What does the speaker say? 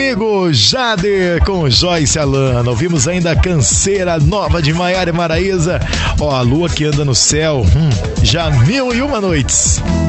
comigo, Jader, com Joyce Alana. Ouvimos ainda a Canseira Nova de Maiara e Maraísa. Ó, a lua que anda no céu, já 1001 noites.